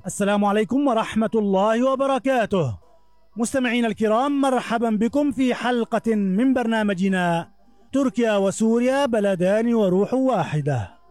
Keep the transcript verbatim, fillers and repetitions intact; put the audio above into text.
السلام عليكم ورحمة الله وبركاته. مستمعينا الكرام، مرحبا بكم في حلقة من برنامجنا تركيا وسوريا بلدان وروح واحدة.